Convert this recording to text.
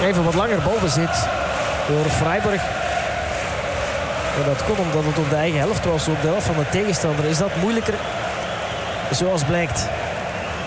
Even wat langer balbezit door Freiburg. En dat kon omdat het op de eigen helft was. Op de helft van de tegenstander is dat moeilijker. Zoals blijkt.